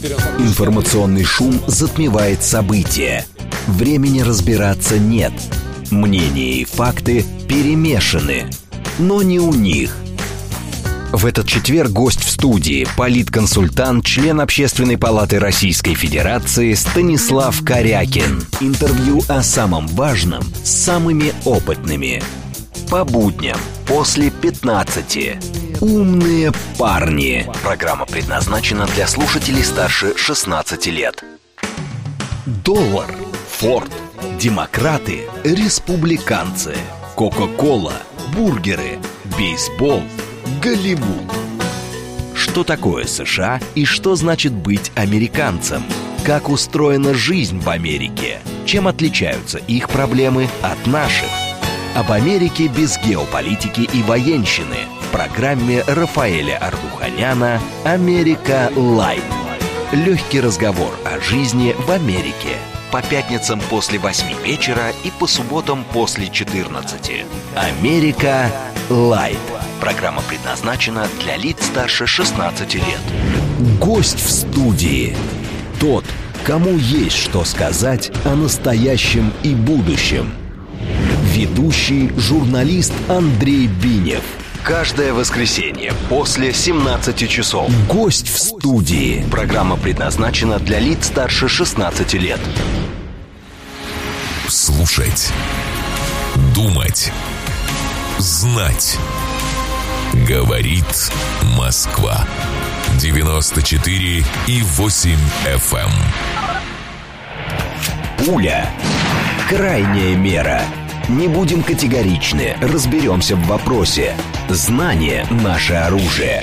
Информационный шум затмевает события. Времени разбираться нет. Мнения и факты перемешаны. Но не у них. В этот четверг гость в студии – политконсультант, член Общественной палаты Российской Федерации Станислав Корякин. Интервью о самом важном с самыми опытными. По будням после 15. Умные парни. Программа предназначена для слушателей старше 16 лет. Доллар, Форд, демократы, республиканцы, Кока-кола, бургеры, бейсбол, Голливуд. Что такое США и что значит быть американцем? Как устроена жизнь в Америке? Чем отличаются их проблемы от наших? Об Америке без геополитики и военщины в программе Рафаэля Ардуханяна «Америка Лайт». Легкий разговор о жизни в Америке. По пятницам после 8 вечера и по субботам после 14. «Америка Лайт». Программа предназначена для лиц старше 16 лет. Гость в студии. Тот, кому есть что сказать о настоящем и будущем. Ведущий журналист Андрей Бинев. Каждое воскресенье после 17 часов. Гость в студии. Программа предназначена для лиц старше 16 лет. Слушать. Думать. Знать. Говорит Москва. 94,8 FM. Пуля. Крайняя мера. Не будем категоричны, разберемся в вопросе. Знание – наше оружие.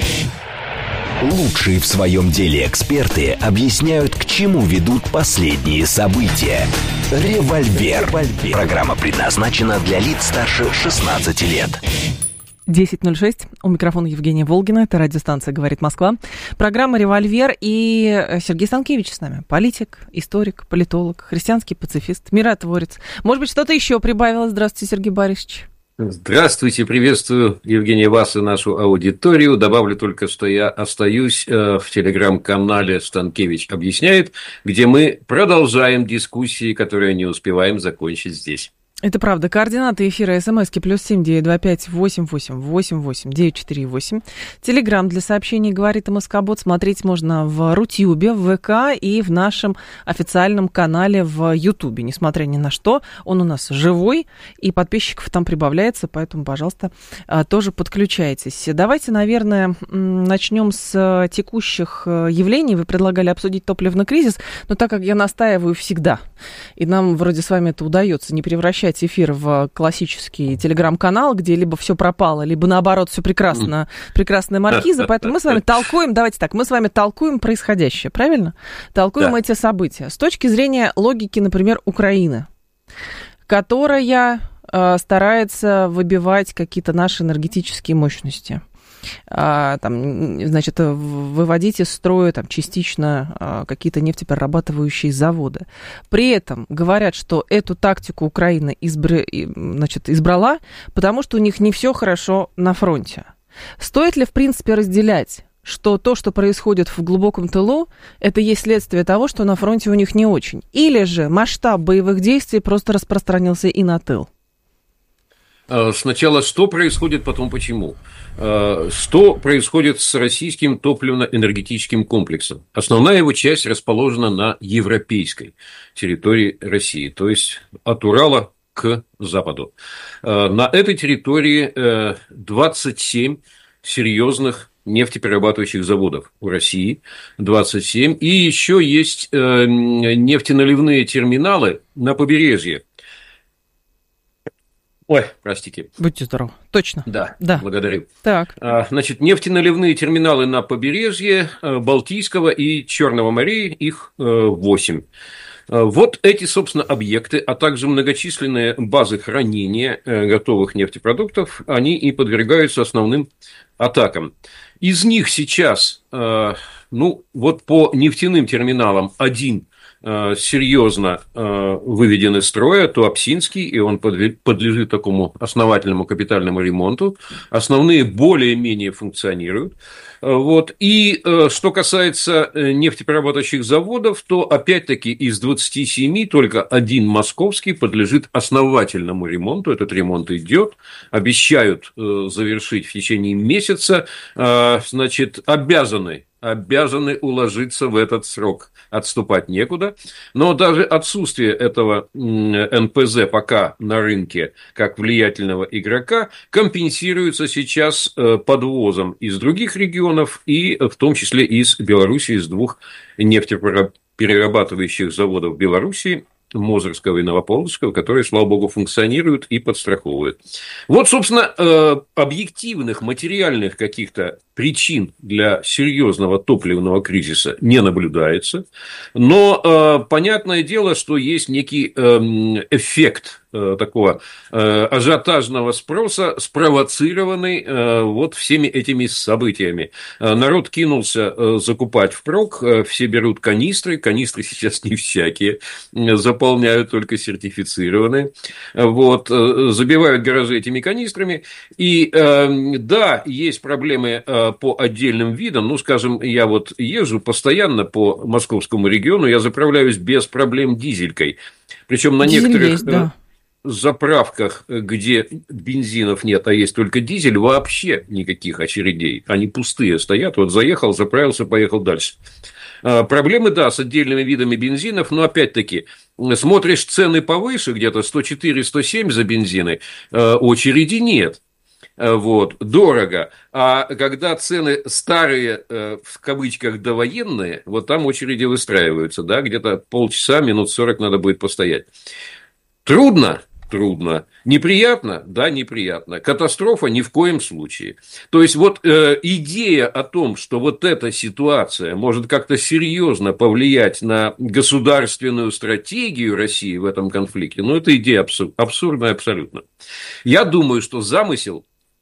Лучшие в своем деле эксперты объясняют, к чему ведут последние события. Револьвер. Программа предназначена для лиц старше 16 лет. 10:06. У микрофона Евгения Волгина. Это радиостанция «Говорит Москва». Программа «Револьвер». И Сергей Станкевич с нами. Политик, историк, политолог, христианский пацифист, миротворец. Может быть, что-то еще прибавилось? Здравствуйте, Сергей Борисович. Здравствуйте, приветствую, Евгения, вас и нашу аудиторию. Добавлю только, что я остаюсь в телеграм-канале «Станкевич объясняет», где мы продолжаем дискуссии, которые не успеваем закончить здесь. Это правда. Координаты эфира СМСки +7 925 88 88 948. Телеграм для сообщений «Говорит Москобот». Смотреть можно в Рутюбе, в ВК и в нашем официальном канале в Ютубе. Несмотря ни на что, он у нас живой, и подписчиков там прибавляется, поэтому, пожалуйста, тоже подключайтесь. Давайте, наверное, начнем с текущих явлений. Вы предлагали обсудить топливный кризис, но так как я настаиваю всегда, и нам вроде с вами это удается, не превращать эфир в классический телеграм-канал, где либо все пропало, либо наоборот все прекрасно, прекрасная маркиза. Поэтому мы с вами толкуем, давайте так, мы с вами толкуем происходящее, правильно? Толкуем эти события. С точки зрения логики, например, Украины, которая старается выбивать какие-то наши энергетические мощности. Там, значит, выводить из строя там, частично какие-то нефтеперерабатывающие заводы. При этом говорят, что эту тактику Украина избрала, потому что у них не все хорошо на фронте. Стоит ли, в принципе, разделять, что то, что происходит в глубоком тылу, это есть следствие того, что на фронте у них не очень? Или же масштаб боевых действий просто распространился и на тыл? Сначала что происходит, потом почему. Что происходит с российским топливно-энергетическим комплексом? Основная его часть расположена на европейской территории России, то есть от Урала к западу. На этой территории 27 серьезных нефтеперерабатывающих заводов у России, 27, и еще есть нефтеналивные терминалы на побережье. Ой, простите. Будьте здоровы. Точно. Да, благодарю. Так. Значит, нефтеналивные терминалы на побережье Балтийского и Черного морей, их 8. Вот эти, собственно, объекты, а также многочисленные базы хранения готовых нефтепродуктов, они и подвергаются основным атакам. Из них сейчас, вот по нефтяным терминалам один серьезно выведен из строя, Туапсинский, и он подлежит такому основательному капитальному ремонту. Основные более-менее функционируют. Вот. И что касается нефтеперерабатывающих заводов, то опять-таки из 27 только один московский подлежит основательному ремонту. Этот ремонт идет, обещают завершить в течение месяца, значит, обязаны уложиться в этот срок, отступать некуда. Но даже отсутствие этого НПЗ пока на рынке как влиятельного игрока компенсируется сейчас подвозом из других регионов и в том числе из Беларуси, из двух нефтеперерабатывающих заводов Беларуси, Мозырского и Новополоцкого, которые, слава богу, функционируют и подстраховывают. Вот, собственно, объективных материальных каких-то причин для серьезного топливного кризиса не наблюдается, но понятное дело, что есть некий эффект такого ажиотажного спроса, спровоцированный вот всеми этими событиями. Народ кинулся закупать впрок, все берут канистры сейчас не всякие, заполняют только сертифицированные, вот, забивают гаражи этими канистрами, и да, есть проблемы по отдельным видам, ну, скажем, я вот езжу постоянно по московскому региону, я заправляюсь без проблем дизелькой, причем на некоторых... есть, да. Заправках, где бензинов нет, а есть только дизель, вообще никаких очередей. Они пустые стоят. Вот заехал, заправился, поехал дальше. Проблемы, да, с отдельными видами бензинов, но опять-таки смотришь цены повыше, где-то 104-107 за бензины, очереди нет. Вот, дорого. А когда цены старые, в кавычках, довоенные, вот там очереди выстраиваются, да, где-то полчаса, минут 40 надо будет постоять. Трудно. Неприятно? Да, неприятно. Катастрофа ни в коем случае. То есть, вот идея о том, что вот эта ситуация может как-то серьезно повлиять на государственную стратегию России в этом конфликте, ну, это идея абсурдная абсолютно. Я думаю, что замысел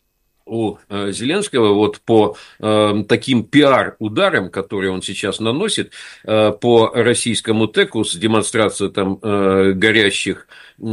у Зеленского вот по таким пиар-ударам, которые он сейчас наносит по российскому ТЭКу с демонстрацией там горящих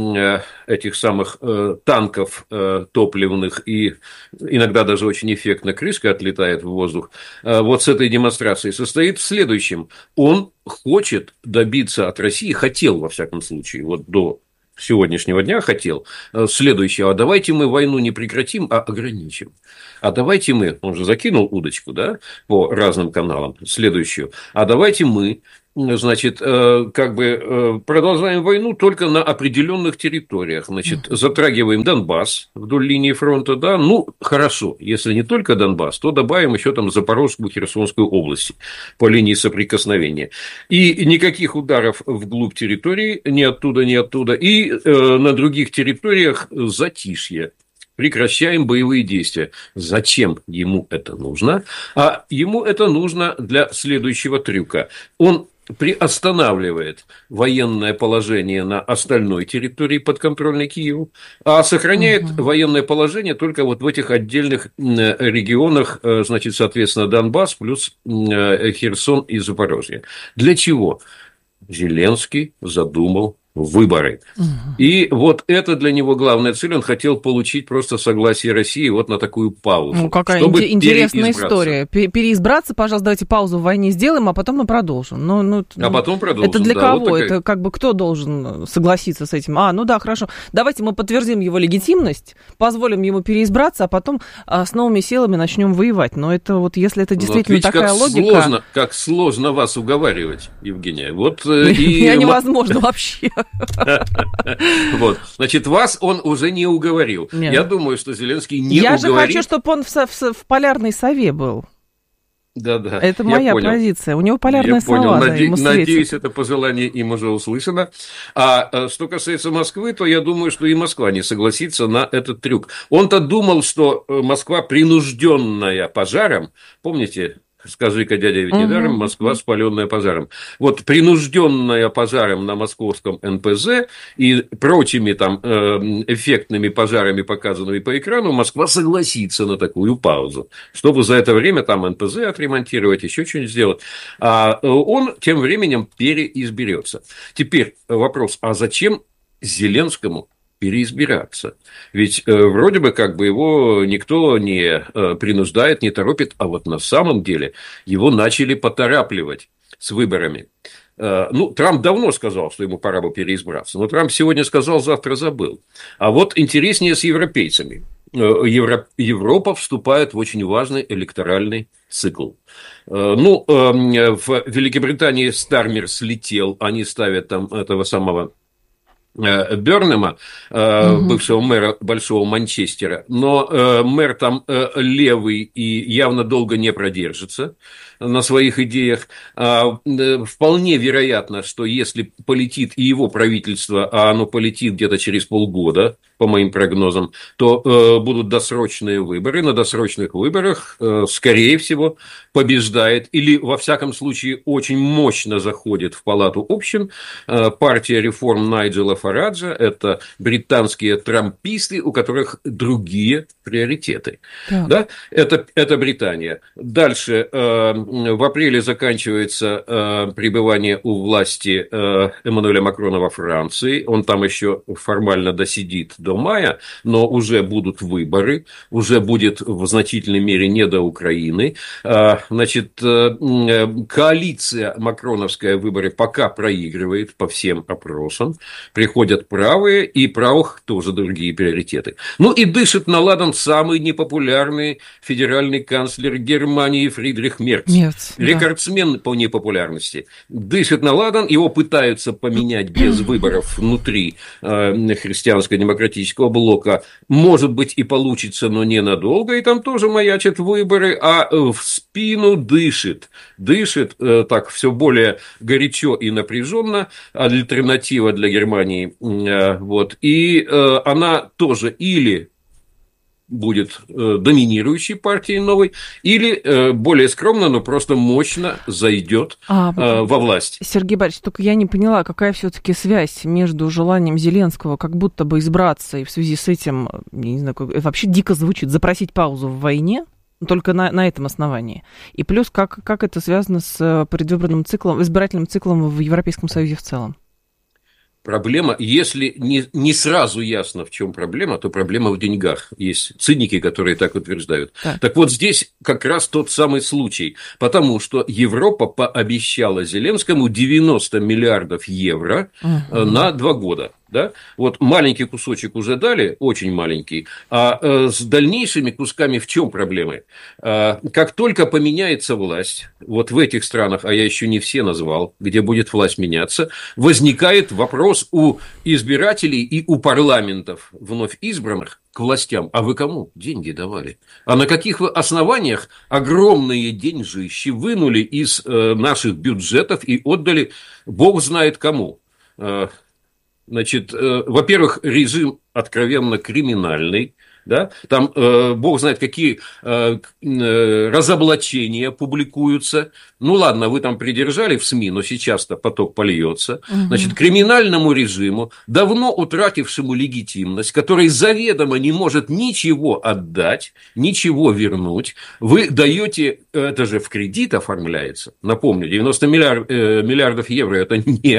этих самых танков топливных, и иногда даже очень эффектно крышка отлетает в воздух, вот с этой демонстрацией состоит в следующем. Он хочет добиться от России, хотел во всяком случае, вот до сегодняшнего дня хотел следующего: а давайте мы войну не прекратим, а ограничим. А давайте мы, он же закинул удочку, да, по разным каналам, следующую, а давайте мы, значит, как бы продолжаем войну только на определенных территориях, значит, затрагиваем Донбасс вдоль линии фронта, да, ну, хорошо, если не только Донбасс, то добавим еще там Запорожскую, Херсонскую области по линии соприкосновения. И никаких ударов вглубь территории, ни оттуда, и на других территориях затишье. Прекращаем боевые действия. Зачем ему это нужно? А ему это нужно для следующего трюка. Он приостанавливает военное положение на остальной территории, подконтрольной Киеву, а сохраняет военное положение только вот в этих отдельных регионах, значит, соответственно, Донбасс плюс Херсон и Запорожье. Для чего? Зеленский задумал выборы. И вот это для него главная цель. Он хотел получить просто согласие России вот на такую паузу. Ну, какая интересная история. Переизбраться, пожалуйста, давайте паузу в войне сделаем, а потом мы продолжим. А потом продолжим. Это для кого? Вот это как бы кто должен согласиться с этим? Ну да, хорошо. Давайте мы подтвердим его легитимность, позволим ему переизбраться, а потом с новыми силами начнем воевать. Но это вот, если это действительно такая логика... Как сложно вас уговаривать, Евгения. Вот невозможно вообще. Вот, значит, вас он уже не уговорил. Нет. Я думаю, что Зеленский не уговорит. Я же хочу, чтобы он в полярной сове был. Да. Это моя позиция. У него полярная сова. Надеюсь, это пожелание им уже услышано. А что касается Москвы, то я думаю, что и Москва не согласится на этот трюк. Он-то думал, что Москва, принужденная пожаром, помните, скажи-ка, дядя, ведь недаром Москва, спаленная пожаром. Вот принужденная пожаром на московском НПЗ и прочими там эффектными пожарами, показанными по экрану, Москва согласится на такую паузу, чтобы за это время там НПЗ отремонтировать, еще что-нибудь сделать. А он тем временем переизберется. Теперь вопрос: а зачем Зеленскому переизбираться. Ведь вроде бы как бы его никто не принуждает, не торопит, а вот на самом деле его начали поторапливать с выборами. Ну, Трамп давно сказал, что ему пора бы переизбраться, но Трамп сегодня сказал, завтра забыл. А вот интереснее с европейцами. Европа вступает в очень важный электоральный цикл. Ну, в Великобритании Стармер слетел, они ставят там этого самого Бернема, бывшего мэра Большого Манчестера, но мэр там левый и явно долго не продержится на своих идеях. Вполне вероятно, что если полетит и его правительство, а оно полетит где-то через полгода, по моим прогнозам, то будут досрочные выборы. На досрочных выборах, скорее всего, побеждает или, во всяком случае, очень мощно заходит в Палату общин партия реформ Найджела Фараджа. Это британские трамписты, у которых другие приоритеты. Да? Это Британия. Дальше в апреле заканчивается пребывание у власти Эммануэля Макрона во Франции. Он там еще формально досидит до мая, но уже будут выборы, уже будет в значительной мере не до Украины. Значит, коалиция макроновская в выборы пока проигрывает по всем опросам. Приходят правые, и правых тоже другие приоритеты. Ну и дышит на ладан самый непопулярный федеральный канцлер Германии Фридрих Мерц. Рекордсмен по непопулярности. Дышит на ладан, его пытаются поменять без выборов внутри христианско-демократического блока. Может быть, и получится, но ненадолго, и там тоже маячат выборы, а в спину дышит так все более горячо и напряженно альтернатива для Германии. Вот. И она тоже или будет доминирующей партией новой, или более скромно, но просто мощно зайдет во власть. Сергей Борисович, только я не поняла, какая все-таки связь между желанием Зеленского как будто бы избраться, и в связи с этим, я не знаю, вообще дико звучит, запросить паузу в войне, только на этом основании. И плюс, как это связано с предвыборным циклом, избирательным циклом в Европейском Союзе в целом? Проблема, если не сразу ясно, в чем проблема, то проблема в деньгах. Есть циники, которые так утверждают. Так вот, здесь как раз тот самый случай. Потому что Европа пообещала Зеленскому 90 миллиардов евро на 2 года. Да? Вот маленький кусочек уже дали, очень маленький, а с дальнейшими кусками в чем проблемы? Как только поменяется власть, вот в этих странах, а я еще не все назвал, где будет власть меняться, возникает вопрос у избирателей и у парламентов вновь избранных к властям: а вы кому деньги давали? А на каких основаниях огромные деньжищи вынули из наших бюджетов и отдали бог знает кому? Значит, во-первых, режим откровенно криминальный, да? Там бог знает какие разоблачения публикуются. Ну ладно, вы там придержали в СМИ, но сейчас-то поток польется. Значит, криминальному режиму, давно утратившему легитимность, который заведомо не может ничего отдать, ничего вернуть, вы даете, это же в кредит оформляется, напомню, 90 миллиардов евро, это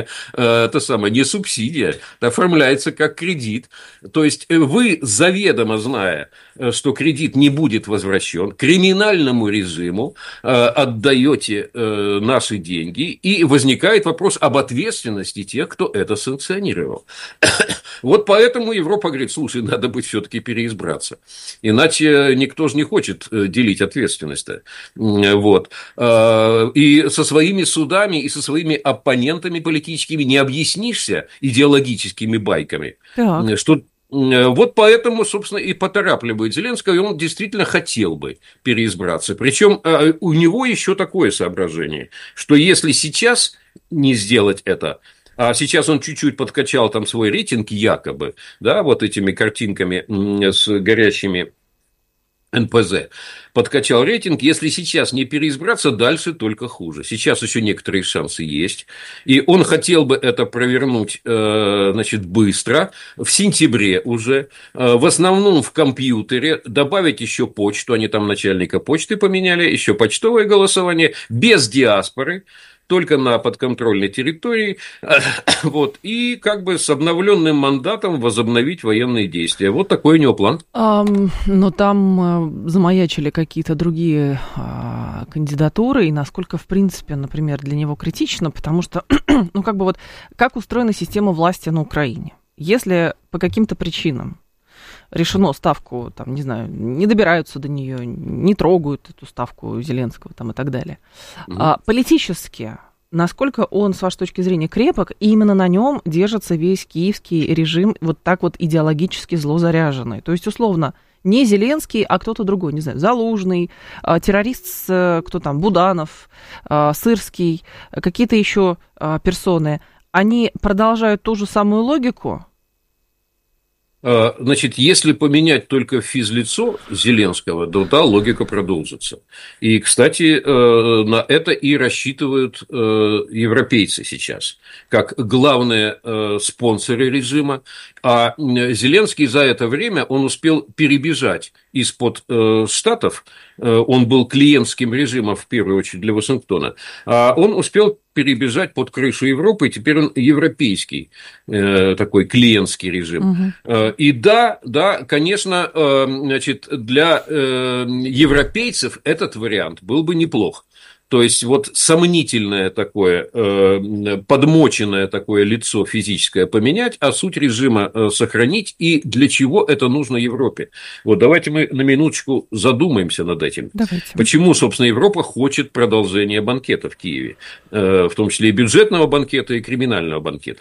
не субсидия, это оформляется как кредит. То есть вы заведомо зная, что кредит не будет возвращен, криминальному режиму отдаете наши деньги, и возникает вопрос об ответственности тех, кто это санкционировал. Вот поэтому Европа говорит: слушай, надо быть все-таки переизбраться, иначе никто же не хочет делить ответственность-то. Вот. И со своими судами и со своими оппонентами политическими не объяснишься идеологическими байками, что вот поэтому, собственно, и поторапливает Зеленского, и он действительно хотел бы переизбраться. Причем у него еще такое соображение, что если сейчас не сделать это, а сейчас он чуть-чуть подкачал там свой рейтинг якобы, да, вот этими картинками с горящими НПЗ, подкачал рейтинг. Если сейчас не переизбраться, дальше только хуже. Сейчас еще некоторые шансы есть. И он хотел бы это провернуть, значит, быстро, в сентябре уже, в основном в компьютере, добавить еще почту, они там начальника почты поменяли, еще почтовое голосование, без диаспоры. только на подконтрольной территории, вот, и как бы с обновленным мандатом возобновить военные действия. Вот такой у него план. Но там замаячили какие-то другие кандидатуры, и насколько, в принципе, например, для него критично, потому что, ну, как бы вот, как устроена система власти на Украине? Если по каким-то причинам решено ставку, там, не знаю, не добираются до нее, не трогают эту ставку Зеленского там, и так далее. Политически, насколько он, с вашей точки зрения, крепок, и именно на нем держится весь киевский режим вот так вот идеологически злозаряженный. То есть, условно, не Зеленский, а кто-то другой, не знаю, Залужный, террорист, кто там, Буданов, Сырский, какие-то еще персоны, они продолжают ту же самую логику? Значит, если поменять только физлицо Зеленского, то да, логика продолжится. И, кстати, на это и рассчитывают европейцы сейчас, как главные спонсоры режима. А Зеленский за это время он успел перебежать из-под Штатов, он был клиентским режимом, в первую очередь, для Вашингтона, а он успел перебежать под крышу Европы, и теперь он европейский такой клиентский режим. И да, конечно, значит, для европейцев этот вариант был бы неплох. То есть, вот сомнительное такое, подмоченное такое лицо физическое поменять, а суть режима сохранить. И для чего это нужно Европе? Вот давайте мы на минуточку задумаемся над этим. Давайте. Почему, собственно, Европа хочет продолжения банкета в Киеве, в том числе и бюджетного банкета, и криминального банкета.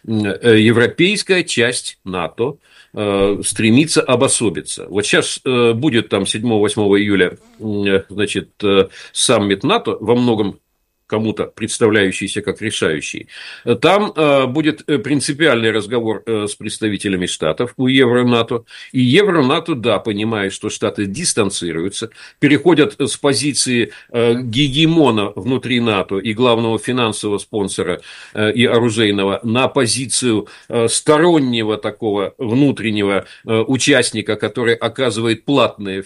Европейская часть НАТО стремится обособиться. Вот сейчас будет там 7-8 июля, значит, саммит НАТО, во многом кому-то представляющийся как решающий. Там будет принципиальный разговор с представителями Штатов у Евро-НАТО. И Евро-НАТО, да, понимает, что Штаты дистанцируются, переходят с позиции гегемона внутри НАТО и главного финансового спонсора и оружейного на позицию стороннего такого внутреннего участника, который оказывает платные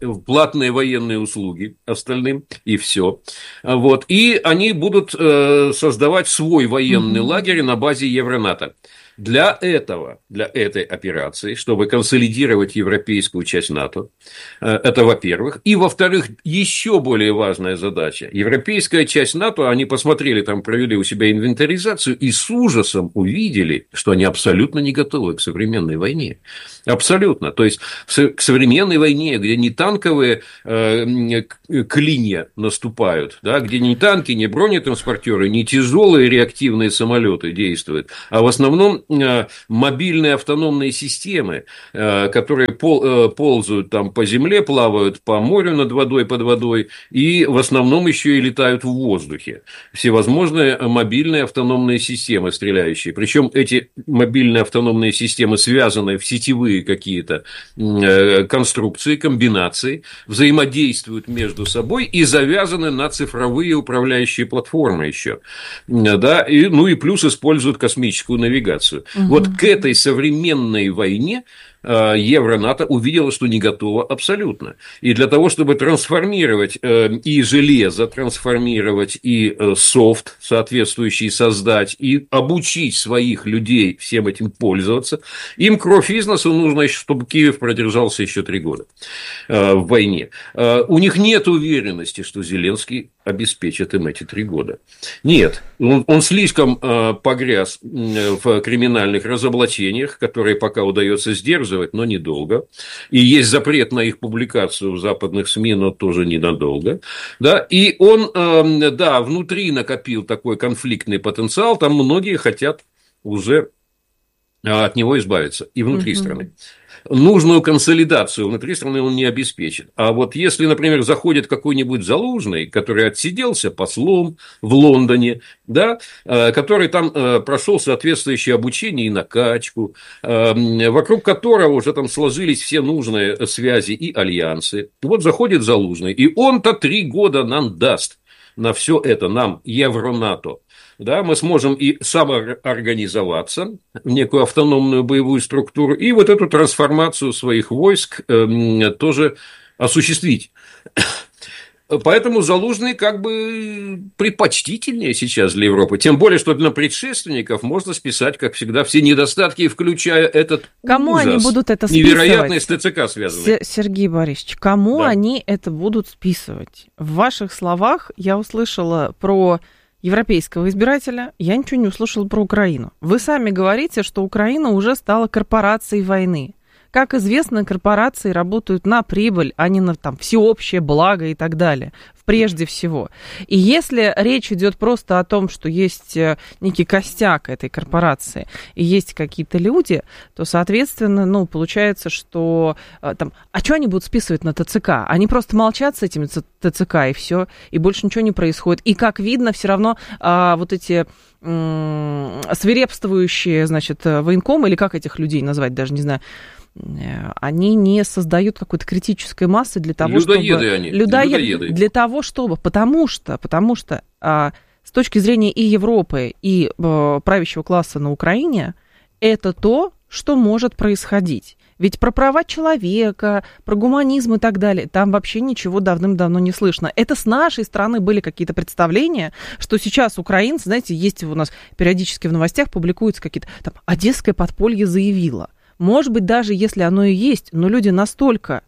военные услуги остальным, и все. Вот. И они будут создавать свой военный лагерь на базе Евронато. Для этой операции, чтобы консолидировать европейскую часть НАТО, это во-первых. И во-вторых, еще более важная задача. Европейская часть НАТО, они посмотрели, там провели у себя инвентаризацию и с ужасом увидели, что они абсолютно не готовы к современной войне. Абсолютно. То есть, к современной войне, где не танковые клинья наступают, да, где не танки, не бронетранспортеры, не тяжелые реактивные самолеты действуют, а в основном мобильные автономные системы, которые ползают там по земле, плавают по морю над водой, под водой, и в основном еще и летают в воздухе. Всевозможные мобильные автономные системы, стреляющие. Причем эти мобильные автономные системы связаны в сетевые какие-то конструкции, комбинации, взаимодействуют между собой и завязаны на цифровые управляющие платформы еще. Да? Ну и плюс используют космическую навигацию. Вот к этой современной войне Евро-НАТО увидела, что не готова абсолютно. И для того, чтобы трансформировать и железо, трансформировать и софт соответствующий создать, и обучить своих людей всем этим пользоваться, им кровь из носу нужно, чтобы Киев продержался еще 3 года в войне. У них нет уверенности, что Зеленский обеспечит им эти 3 года. Нет, он слишком погряз в криминальных разоблачениях, которые пока удается сдерживать, но недолго. И есть запрет на их публикацию в западных СМИ, но тоже ненадолго. Да? И он, да, внутри накопил такой конфликтный потенциал, там многие хотят уже от него избавиться и внутри страны. Нужную консолидацию внутри страны он не обеспечит. А вот если, например, заходит какой-нибудь Залужный, который отсиделся послом в Лондоне, да, который там прошел соответствующее обучение и накачку, вокруг которого уже там сложились все нужные связи и альянсы. Вот заходит Залужный, и он-то 3 года нам даст на все это, нам, Евро-НАТО. Да, мы сможем и самоорганизоваться в некую автономную боевую структуру, и вот эту трансформацию своих войск тоже осуществить. поэтому Залужный как бы предпочтительнее сейчас для Европы. Тем более, что на предшественников можно списать, как всегда, все недостатки, включая этот кому ужас, они будут это списывать? невероятный с ТЦК связанный. Сергей Борисович, кому они это будут списывать? В ваших словах я услышала про европейского избирателя, я ничего не услышала про Украину. Вы сами говорите, что Украина уже стала корпорацией войны. Как известно, корпорации работают на прибыль, а не на там, всеобщее благо и так далее, прежде всего. И если речь идет просто о том, что есть некий костяк этой корпорации и есть какие-то люди, то, соответственно, получается, что там, а что они будут списывать на ТЦК? Они просто молчат с этими ТЦК и все, и больше ничего не происходит. И, как видно, все равно вот эти свирепствующие, значит, военкомы, или как этих людей назвать, даже не знаю, они не создают какой-то критической массы для того, людоеды. Для того, чтобы, потому что с точки зрения и Европы, и правящего класса на Украине, это то, что может происходить. Ведь про права человека, про гуманизм и так далее, там вообще ничего давным-давно не слышно. Это с нашей стороны были какие-то представления, что сейчас украинцы, знаете, есть у нас периодически в новостях публикуются какие-то, там, одесское подполье заявило. Может быть, даже если оно и есть, но люди настолько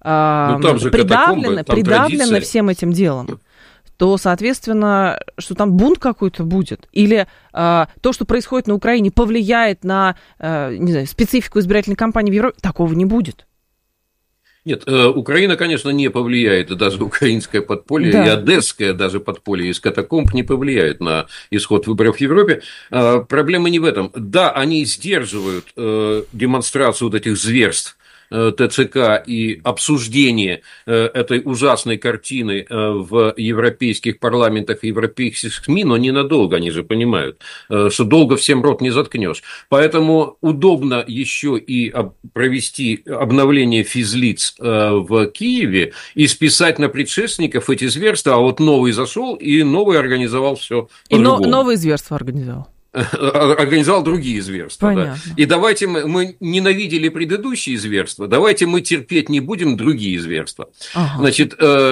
придавлены всем этим делом, то, соответственно, что там бунт какой-то будет, или то, что происходит на Украине, повлияет на, не знаю, специфику избирательной кампании в Европе, такого не будет. Нет, Украина, конечно, не повлияет, даже украинское подполье, и одесское даже подполье из катакомб не повлияет на исход выборов в Европе. Проблема не в этом. Да, они сдерживают демонстрацию вот этих зверств ТЦК и обсуждение этой ужасной картины в европейских парламентах и европейских СМИ, но ненадолго, они же понимают, что долго всем рот не заткнешь. Поэтому удобно еще и провести обновление физлиц в Киеве и списать на предшественников эти зверства, а вот новый зашел и новый организовал все по-другому. И новые зверства организовал другие зверства. Да. И давайте мы ненавидели предыдущие зверства, давайте мы терпеть не будем другие зверства. Ага. Значит,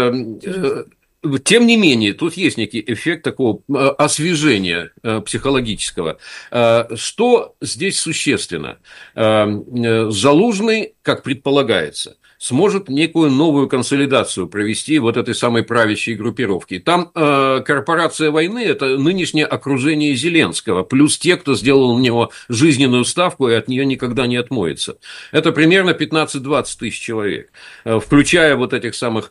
тем не менее, тут есть некий эффект такого освежения психологического. Что здесь существенно? Залужный, как предполагается, сможет некую новую консолидацию провести вот этой самой правящей группировки. Там корпорация войны – это нынешнее окружение Зеленского, плюс те, кто сделал в него жизненную ставку и от нее никогда не отмоется. Это примерно 15-20 тысяч человек, включая вот этих самых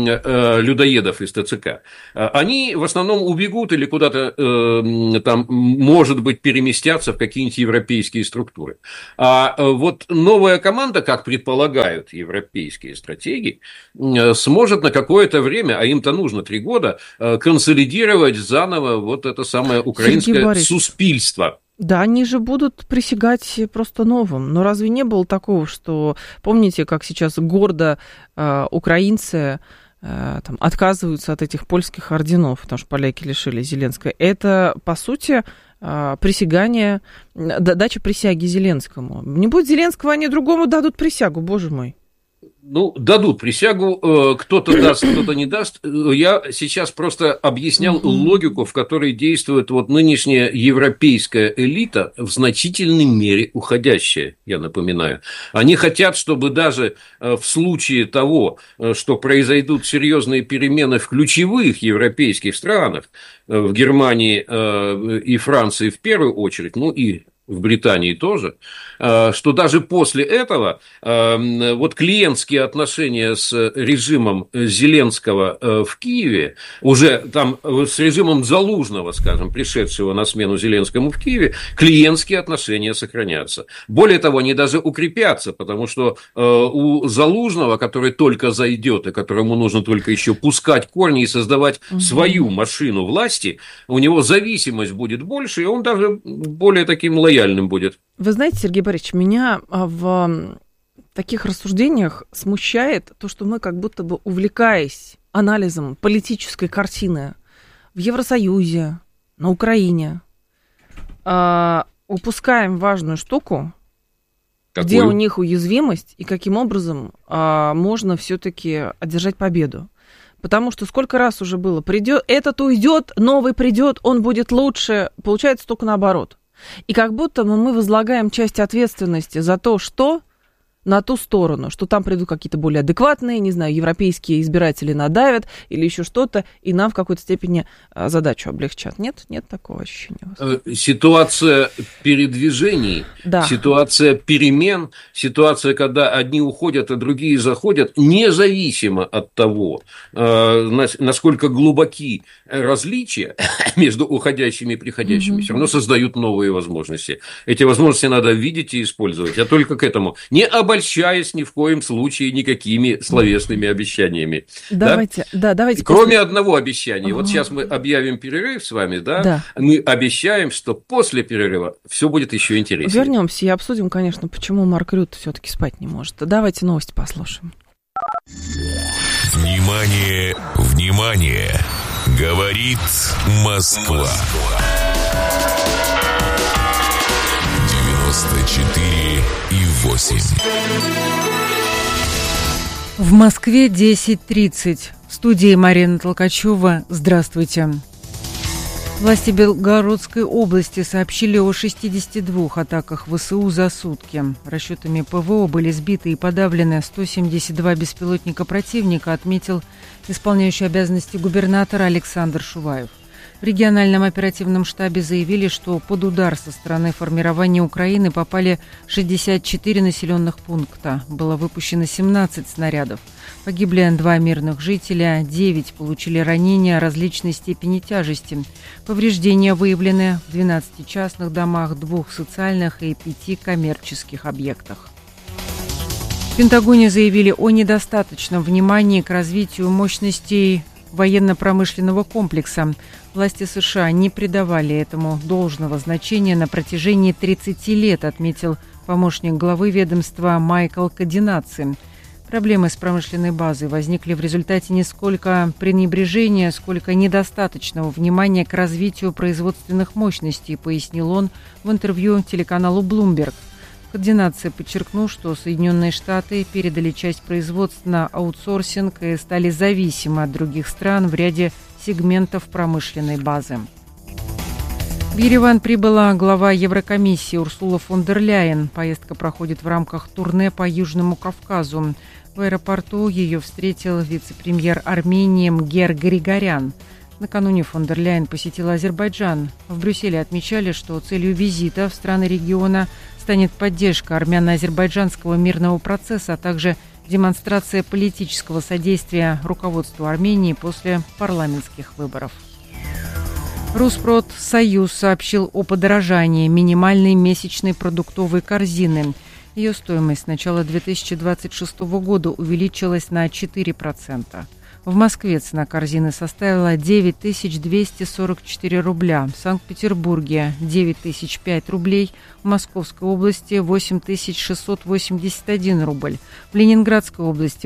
людоедов из ТЦК. Они в основном убегут или куда-то там, может быть, переместятся в какие-нибудь европейские структуры. А вот новая команда, как предполагают европейские стратегии, сможет на какое-то время, а им-то нужно 3 года, консолидировать заново вот это самое украинское суспильство. Да, они же будут присягать просто новым. Но разве не было такого, что, помните, как сейчас гордо украинцы там, отказываются от этих польских орденов, потому что поляки лишили Зеленского? Это, по сути, присягание, дача присяги Зеленскому. Не будет Зеленского, они другому дадут присягу, боже мой. Ну, дадут присягу, кто-то даст, кто-то не даст. Я сейчас просто объяснял логику, в которой действует вот нынешняя европейская элита, в значительной мере уходящая, я напоминаю. Они хотят, чтобы даже в случае того, что произойдут серьезные перемены в ключевых европейских странах, в Германии и Франции в первую очередь, ну и в Британии тоже, что даже после этого вот клиентские отношения с режимом Зеленского в Киеве, уже там с режимом Залужного, скажем, пришедшего на смену Зеленскому в Киеве, клиентские отношения сохранятся. Более того, они даже укрепятся, потому что у Залужного, который только зайдет и которому нужно только еще пускать корни и создавать свою машину власти, у него зависимость будет больше, и он даже более таким лояльным будет. Вы знаете, Сергей Борисович, меня в таких рассуждениях смущает то, что мы как будто бы, увлекаясь анализом политической картины в Евросоюзе, на Украине, упускаем важную штуку, где у них уязвимость и каким образом можно все-таки одержать победу. Потому что сколько раз уже было, придет, этот уйдет, новый придет, он будет лучше. Получается только наоборот. И как будто мы возлагаем часть ответственности за то, что на ту сторону, что там придут какие-то более адекватные, не знаю, европейские избиратели надавят или еще что-то, и нам в какой-то степени задачу облегчат. Нет? Нет такого ощущения у вас? Ситуация передвижений, да. Ситуация перемен, ситуация, когда одни уходят, а другие заходят, независимо от того, насколько глубоки различия между уходящими и приходящими, все равно создают новые возможности. Эти возможности надо видеть и использовать. Я только к этому. Не обольщаясь ни в коем случае никакими словесными обещаниями. Давайте. Кроме одного обещания. Вот сейчас мы объявим перерыв с вами, да? Мы обещаем, что после перерыва все будет еще интереснее. Вернемся и обсудим, конечно, почему Марк Рютте все-таки спать не может. Давайте новости послушаем. Внимание, внимание! Говорит Москва. 94,8. В Москве 10:30. В студии Марина Толкачева. Здравствуйте. Власти Белгородской области сообщили о 62 атаках ВСУ за сутки. Расчетами ПВО были сбиты и подавлены 172 беспилотника противника, отметил исполняющий обязанности губернатора Александр Шуваев. В региональном оперативном штабе заявили, что под удар со стороны формирования Украины попали 64 населенных пункта. Было выпущено 17 снарядов. Погибли 2 мирных жителя, 9 получили ранения различной степени тяжести. Повреждения выявлены в 12 частных домах, 2 социальных и 5 коммерческих объектах. В Пентагоне заявили о недостаточном внимании к развитию мощностей военно-промышленного комплекса. Власти США не придавали этому должного значения на протяжении 30 лет, отметил помощник главы ведомства Майкл Кадинаци. Проблемы с промышленной базой возникли в результате не сколько пренебрежения, сколько недостаточного внимания к развитию производственных мощностей, пояснил он в интервью телеканалу Bloomberg. Координация подчеркнул, что Соединенные Штаты передали часть производств на аутсорсинг и стали зависимы от других стран в ряде сегментов промышленной базы. В Ереван прибыла глава Еврокомиссии Урсула фон дер Ляйен. Поездка проходит в рамках турне по Южному Кавказу. В аэропорту ее встретил вице-премьер Армении Мгер Григорян. Накануне фон дер Ляйен посетила Азербайджан. В Брюсселе отмечали, что целью визита в страны региона станет поддержка армяно-азербайджанского мирного процесса, а также демонстрация политического содействия руководству Армении после парламентских выборов. Rusprod-Союз сообщил о подорожании минимальной месячной продуктовой корзины. Ее стоимость с начала 2026 года увеличилась на 4%. В Москве цена корзины составила 9244 рубля, в Санкт-Петербурге 9005 рублей, в Московской области 8681 рубль, в Ленинградской области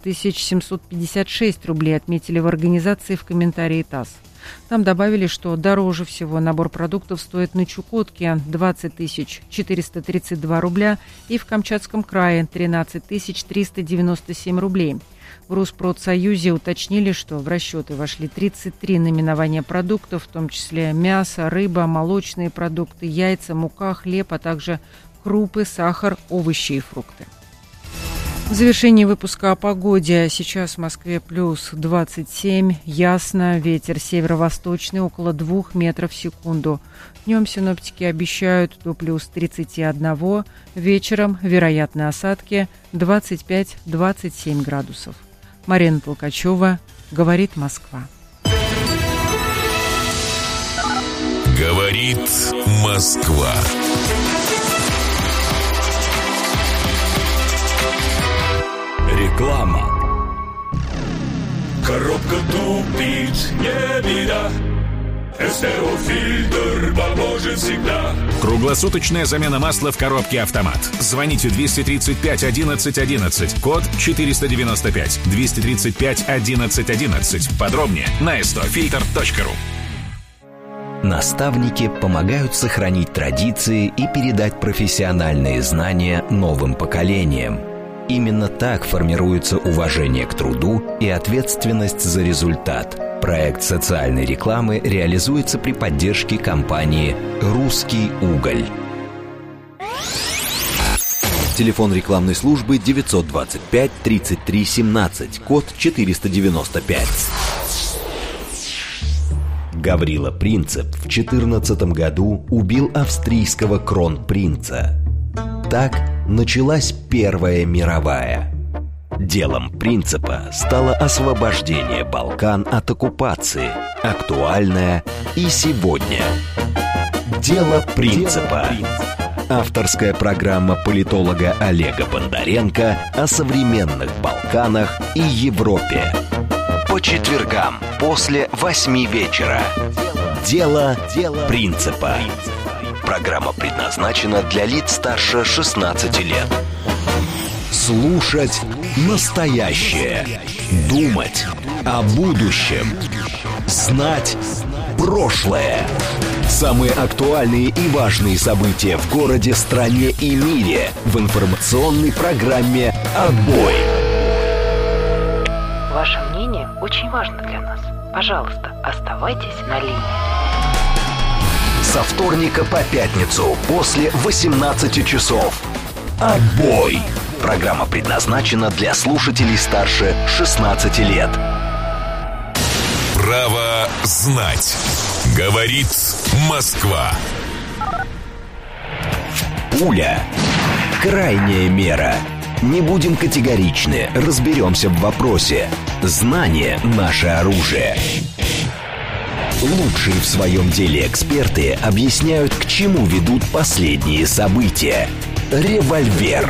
8756 рублей, отметили в организации в комментарии ТАСС. Там добавили, что дороже всего набор продуктов стоит на Чукотке 20 432 рубля и в Камчатском крае 13 397 рублей. В Rusprod-Союзе уточнили, что в расчеты вошли 33 наименования продуктов, в том числе мясо, рыба, молочные продукты, яйца, мука, хлеб, а также крупы, сахар, овощи и фрукты. В завершении выпуска о погоде. Сейчас в Москве плюс 27, ясно, ветер северо-восточный около 2 метров в секунду. Днем синоптики обещают до плюс 31, вечером вероятны осадки 25-27 градусов. Марина Толкачева, говорит Москва. Говорит Москва. Реклама. Коробка тупит, не беда. СТО-фильтр поможет всегда. Круглосуточная замена масла в коробке «Автомат». Звоните 235 11 11, код 495, 235 11 11. Подробнее на stofilter.ru. Наставники помогают сохранить традиции и передать профессиональные знания новым поколениям. Именно так формируется уважение к труду и ответственность за результат. Проект социальной рекламы реализуется при поддержке компании «Русский уголь». Телефон рекламной службы 925 33 17, код 495. Гаврила Принцип в 14 году убил австрийского кронпринца. Так началась Первая мировая. Делом Принципа стало освобождение Балкан от оккупации, актуальное и сегодня. Дело Принципа. Авторская программа политолога Олега Бондаренко о современных Балканах и Европе. По четвергам после 8 вечера. Дело Принципа. Программа предназначена для лиц старше 16 лет. Слушать настоящее. Думать о будущем. Знать прошлое. Самые актуальные и важные события в городе, стране и мире в информационной программе «Отбой». Ваше мнение очень важно для нас. Пожалуйста, оставайтесь на линии. Со вторника по пятницу после 18 часов. «Отбой». Программа предназначена для слушателей старше 16 лет. Право знать. Говорит Москва. Пуля. Крайняя мера. Не будем категоричны, разберемся в вопросе. Знание – наше оружие. Лучшие в своем деле эксперты объясняют, к чему ведут последние события. Револьвер.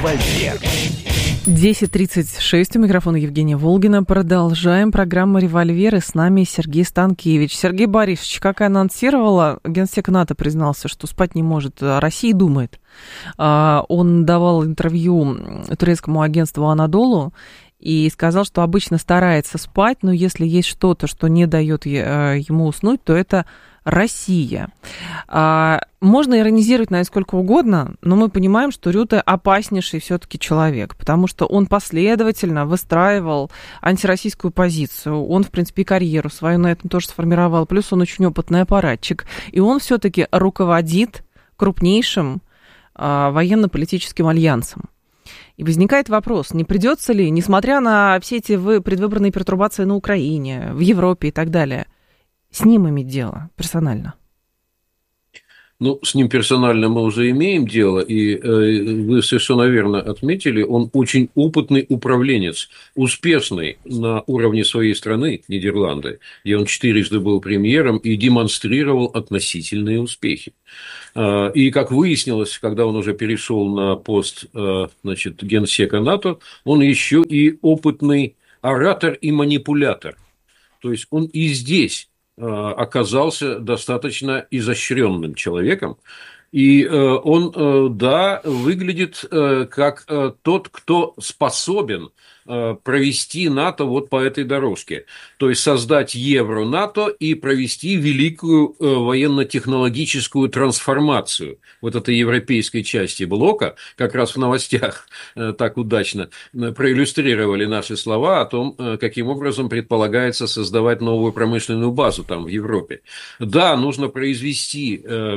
10:36, у микрофона Евгения Волгина. Продолжаем программу «Револьвер», и с нами Сергей Станкевич. Сергей Борисович, как и анонсировала, генсек НАТО признался, что спать не может, о России думает. Он давал интервью турецкому агентству «Анадолу» и сказал, что обычно старается спать, но если есть что-то, что не дает ему уснуть, то это Россия. Можно иронизировать на сколько угодно, но мы понимаем, что Рюте опаснейший все-таки человек, потому что он последовательно выстраивал антироссийскую позицию. Он, в принципе, и карьеру свою на этом тоже сформировал. Плюс он очень опытный аппаратчик. И он все-таки руководит крупнейшим военно-политическим альянсом. И возникает вопрос, не придется ли, несмотря на все эти предвыборные пертурбации на Украине, в Европе и так далее, с ним иметь дело персонально? Ну, с ним персонально мы уже имеем дело, и вы совершенно верно отметили, он очень опытный управленец, успешный на уровне своей страны, Нидерланды, где он 4 был премьером и демонстрировал относительные успехи. И, как выяснилось, когда он уже перешел на пост, генсека НАТО, он еще и опытный оратор и манипулятор. То есть он и здесь оказался достаточно изощренным человеком. И он, да, выглядит как тот, кто способен провести НАТО вот по этой дорожке. То есть создать Евро-НАТО и провести великую военно-технологическую трансформацию вот этой европейской части блока. Как раз в новостях так удачно проиллюстрировали наши слова о том, каким образом предполагается создавать новую промышленную базу там в Европе. Да, нужно произвести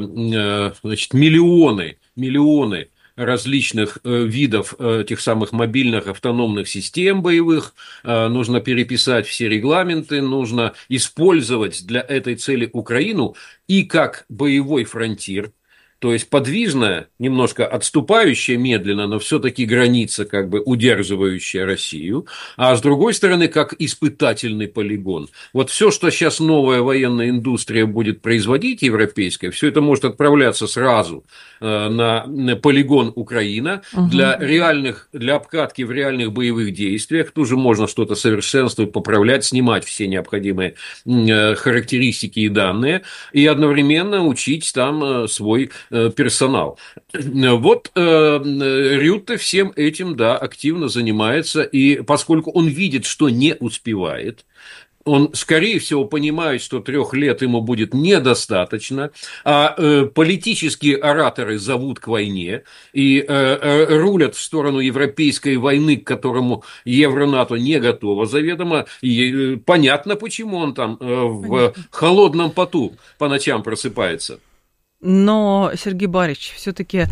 миллионы различных видов тех самых мобильных автономных систем боевых, нужно переписать все регламенты, нужно использовать для этой цели Украину и как боевой фронтир, то есть подвижная, немножко отступающая медленно, но все-таки граница, как бы удерживающая Россию, а с другой стороны, как испытательный полигон. Вот все, что сейчас новая военная индустрия будет производить, европейская, все это может отправляться сразу на полигон Украина для обкатки в реальных боевых действиях. Тут же можно что-то совершенствовать, поправлять, снимать все необходимые характеристики и данные, и одновременно учить там свой персонал. Вот Рютте всем этим, да, активно занимается, и поскольку он видит, что не успевает, Он, скорее всего, понимает, что 3 лет ему будет недостаточно, а политические ораторы зовут к войне и рулят в сторону европейской войны, к которому Евро-НАТО не готово заведомо. И понятно, почему он там в холодном поту по ночам просыпается. Но, Сергей Борисович, все-таки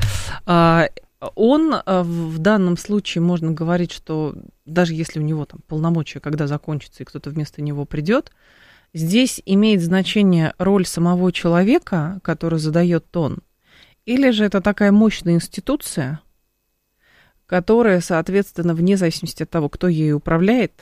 он в данном случае, можно говорить, что даже если у него там полномочия, когда закончатся, и кто-то вместо него придет, здесь имеет значение роль самого человека, который задает тон, или же это такая мощная институция, которая, соответственно, вне зависимости от того, кто ею управляет,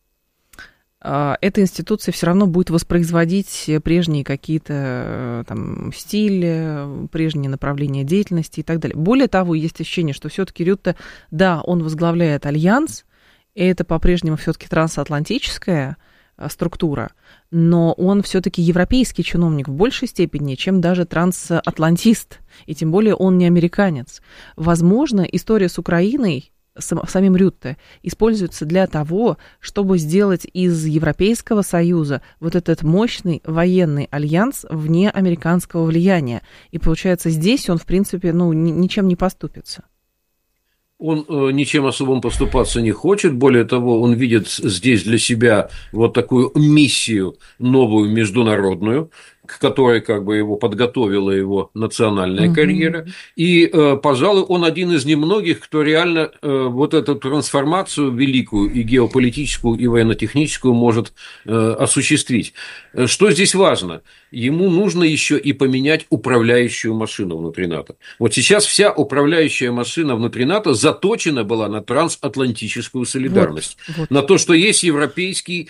эта институция все равно будет воспроизводить прежние какие-то там стили, прежние направления деятельности и так далее. Более того, есть ощущение, что все-таки Рютте, да, он возглавляет альянс, и это по-прежнему все-таки трансатлантическая структура, но он все-таки европейский чиновник в большей степени, чем даже трансатлантист, и тем более он не американец. Возможно, история с Украиной самим Рютте используется для того, чтобы сделать из Европейского Союза вот этот мощный военный альянс вне американского влияния. И получается, здесь он, в принципе, ничем не поступится. Он ничем особым поступаться не хочет. Более того, он видит здесь для себя вот такую миссию новую международную, к которой как бы его подготовила его национальная карьера. И, пожалуй, он один из немногих, кто реально вот эту трансформацию великую и геополитическую, и военно-техническую может осуществить. Что здесь важно? Ему нужно еще и поменять управляющую машину внутри НАТО. Вот сейчас вся управляющая машина внутри НАТО заточена была на трансатлантическую солидарность. Вот. На то, что есть европейские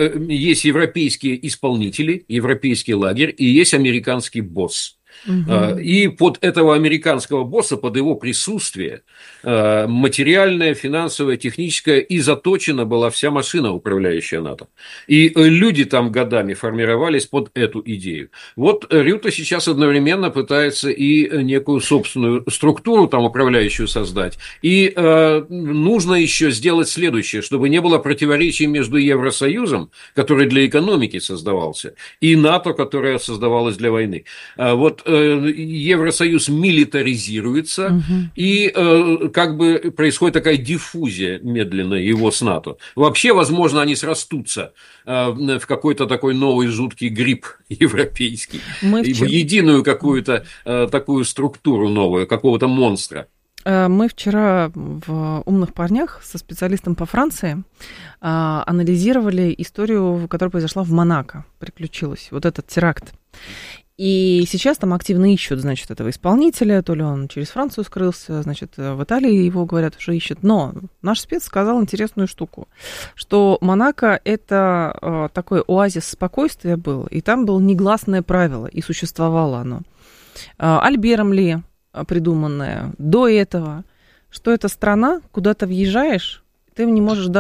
исполнители, европейский лагерь, и есть американский босс. И под этого американского босса, под его присутствие, материальная, финансовая, техническая, и заточена была вся машина, управляющая НАТО. И люди там годами формировались под эту идею. Вот Рютте сейчас одновременно пытается и некую собственную структуру там управляющую создать. И нужно еще сделать следующее, чтобы не было противоречий между Евросоюзом, который для экономики создавался, и НАТО, которое создавалось для войны. Вот Евросоюз милитаризируется, и как бы происходит такая диффузия медленная его с НАТО. Вообще, возможно, они срастутся в какой-то такой новый жуткий гриб европейский, в единую какую-то такую структуру новую, какого-то монстра. Мы вчера в «Умных парнях» со специалистом по Франции анализировали историю, которая произошла в Монако, приключилась, вот этот теракт. И сейчас там активно ищут, значит, этого исполнителя, то ли он через Францию скрылся, значит, в Италии его, говорят, уже ищут. Но наш спец сказал интересную штуку, что Монако – это такой оазис спокойствия был, и там было негласное правило, и существовало оно. Альбером Ли придуманное до этого, что это страна, куда ты въезжаешь, ты не можешь